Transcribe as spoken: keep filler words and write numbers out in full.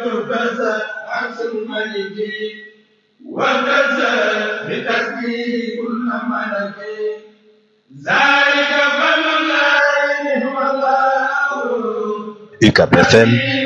كذا عكس الملك وكذا بتسبيح كل ملك ذلك فضل الله والله U C A B F M